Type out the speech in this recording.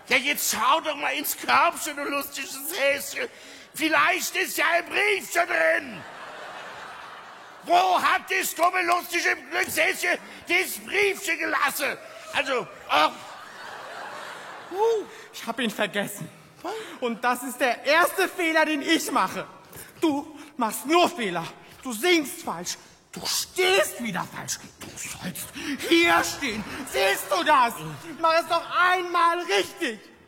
Ja, jetzt schau doch mal ins Körbchen, du lustiges Häschen. Vielleicht ist ja ein Briefchen drin. Wo hat das dumme, lustige Glückshäschen das Briefchen gelassen? Also, Ich hab ihn vergessen. Und das ist der erste Fehler, den ich mache. Du machst nur Fehler. Du singst falsch. Du stehst wieder falsch. Du sollst hier stehen. Siehst du das? Mach es doch einmal richtig.